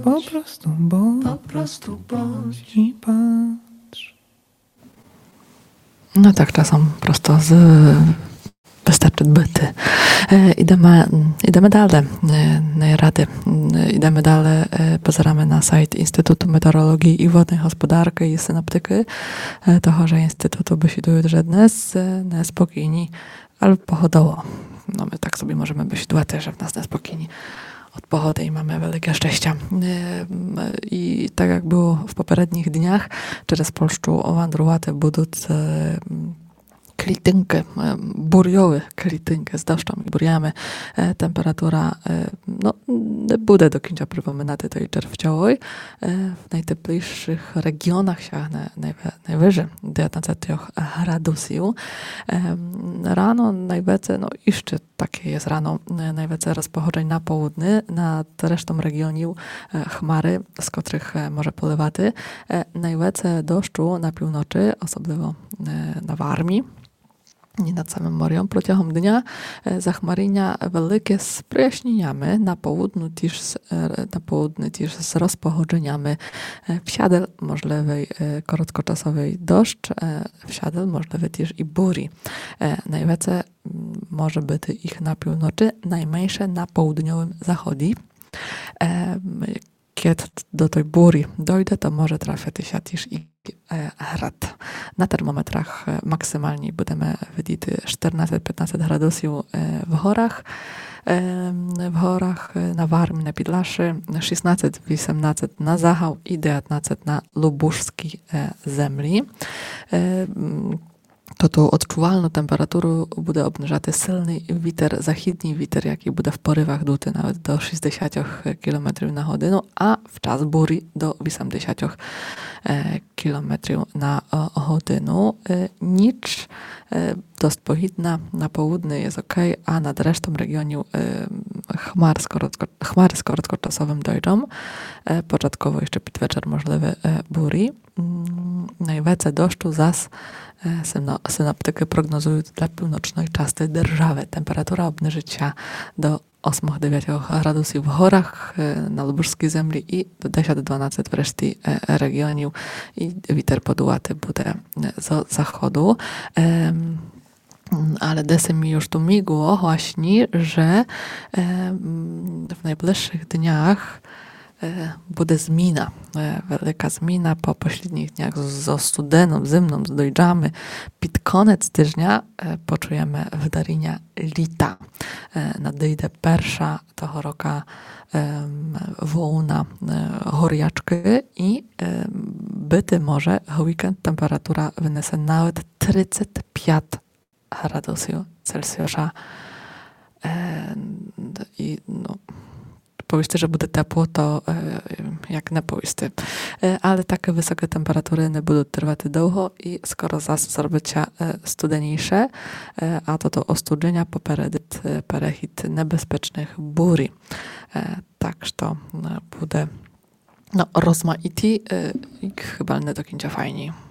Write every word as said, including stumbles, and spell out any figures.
Po prostu bądź. Po prostu bądź. I patrz. No tak, czasem prosto z wystarczy byty. E, ideme, ideme dalej. E, nie rady. E, ideme dalej. E, pozeramy na сайт Instytutu Meteorologii i Wodnej Gospodarki i Synoptyki. E, toho, że Instytutu besiduють, że dnes e, nespokійні, ale pochodowo. No my tak sobie możemy besidować, że w nas nespokійні od pochody i mamy wielkie szczęścia. I tak jak było w poprzednich dniach, przez Polskę owandrowaty będą klitynkę, burioły klitynkę z deszczem i burjami. Temperatura no, nie będzie do końca przypominać tej czerwcowej. W najcieplejszych regionach sięgnie najwyżej dziewiętnaście gradusów. Rano najwięcej, no jeszcze takie jest rano, najwięcej rozpochodzeń na południe, nad resztą regionu chmary, z których może polewaty. Najwięcej deszczu na północy, osobliwo na Warmii. Nie nad samym morem, протягом dnia zachmarienia wielkie z przejaśnieniami, na południu też, na południu też z rozpochodzeniami. Wsiadel możliwy krótkoczasowy deszcz, wsiadel możliwy też i burzy. Najwięcej może być ich na północy, najmniejsze na południowym zachodzie. Kiedy do tej burzy dojdzie, to może trafiać się też i grad. Na termometrach maksymalnie będziemy widzieć czternaście piętnaście gradusów w górach. W górach na Warmii, na Podlasie, szesnaście osiemnaście na zachód i dziewiętnaście na lubuskiej ziemi. To tu odczuwalną temperaturę będzie obniżać silny wiatr zachodni, wiatr jaki będzie w porywach duty nawet do sześćdziesiąt kilometrów na godzinę, a w czas burzy do osiemdziesiąt kilometrów na godzinę. Nic dość pochydna na południe jest ok, a nad resztą regionu chmar z, korotko, chmary z krótkoczasowym dojdą. Początkowo jeszcze pod wieczór możliwe burzy. Najwięcej deszczu zas synoptyki prognozują dla północnej części держави. Temperatura obniży się do osiem dziewięć gradusów w górach na lubuskiej ziemi i do dziesięć dwanaście w reszcie regionu i wiatr podułaty będzie z zachodu. Ale desy mi już tu migło właśnie, że w najbliższych dniach będzie zmiana, wielka zmiana po poprzednich dniach z studeną, zimną, z dojdziamy. Pod koniec tygodnia poczujemy wdarzenia lita. Nadejdzie pierwsza tego roku wołna gorjaczki i być może w weekend temperatura wyniesie nawet trzydzieści pięć gradusów Celsjusza. I no, powiedzcie, że będzie ciepło, to jak nie powiedzcie. Ale takie wysokie temperatury nie będą trwać długo i skoro zas zrobi się studeniejsze, a to to ostudzenia poperedyt perechit niebezpiecznych burzy. Także to będzie no, rozmaity i chyba nie do końca fajnie.